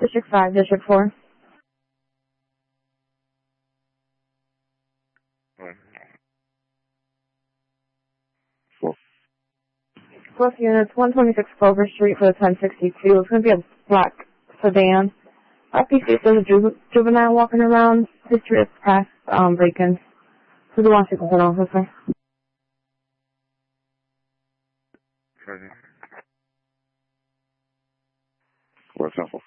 District 5, District 4. Plus units, 126 Clover Street for the 1062. It's going to be a black sedan. RPC says a juvenile walking around. History of past break-ins. Who do you want to take an officer? What's up?